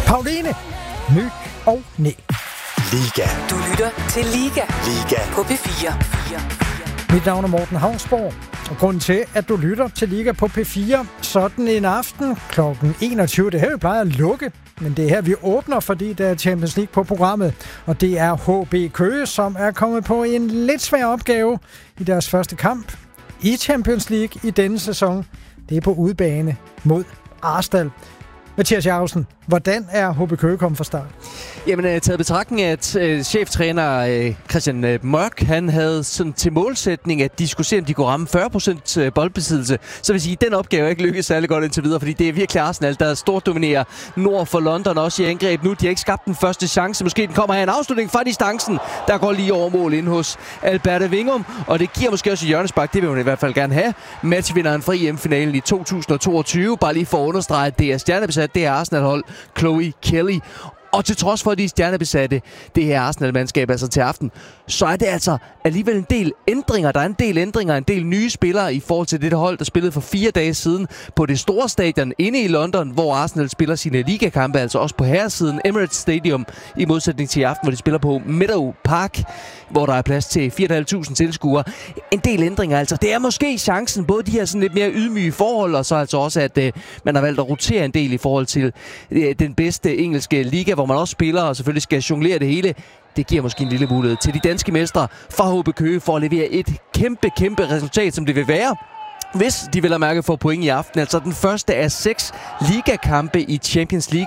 Pauline, Ny og Næ. Liga. Du lytter til Liga. Liga. På P4. Mit navn er Morten Havnsborg, og grunden til, at du lytter til Liga på P4 sådan en aften kl. 21, det her vi plejer at lukke, men det er her vi åbner, fordi der er Champions League på programmet, og det er HB Køge, som er kommet på en lidt svær opgave i deres første kamp i Champions League i denne sæson. Det er på udebane mod Arsenal. Mathias Jacobsen, hvordan er HB Køge kommet fra start? Jamen, taget betragtning af, at cheftræner Christian Mørk, han havde sådan til målsætning, at de skulle se, om de kunne ramme 40% boldbesiddelse. Så vil sige, at den opgave er ikke lykkedes særlig godt indtil videre, fordi det er virkelig Arsenal, der stort dominerer nord for London, også i angreb nu. De har ikke skabt den første chance. Måske den kommer her en afslutning fra distancen, der går lige over mål ind hos Alberte Wingum, og det giver måske også hjørnespark. Det vil man i hvert fald gerne have. Matchvinderen fra EM-finalen i 2022. Bare lige for at understrege, at det er stjernebesat, det er Arsenal-hold Chloe Kelly. Og til trods for, at de er stjernebesatte, det her Arsenal-mandskab altså til aften, så er det altså alligevel en del ændringer. Der er en del ændringer, en del nye spillere i forhold til det hold, der spillede for 4 dage siden på det store stadion inde i London, hvor Arsenal spiller sine ligakampe, altså også på herresiden Emirates Stadium, i modsætning til i aften, hvor de spiller på Meadow Park, hvor der er plads til 4.500 tilskuere. En del ændringer altså. Det er måske chancen, både de her sådan lidt mere ydmyge forhold, og så altså også, at man har valgt at rotere en del i forhold til den bedste engelske liga, hvor man også spiller og selvfølgelig skal jonglere det hele. Det giver måske en lille mulighed til de danske mestre fra HB Køge for at levere et kæmpe resultat, som det vil være, hvis de vil have mærke for point i aften. Altså den første af 6 ligakampe i Champions League